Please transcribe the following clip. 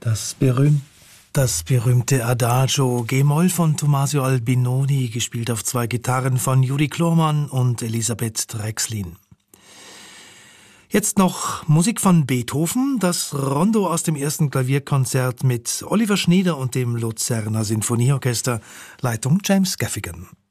Das berühmte Adagio G-Moll von Tommaso Albinoni, gespielt auf 2 Gitarren von Juri Klormann und Elisabeth Drexlin. Jetzt noch Musik von Beethoven, das Rondo aus dem 1. Klavierkonzert mit Oliver Schnieder und dem Luzerner Sinfonieorchester, Leitung James Gaffigan.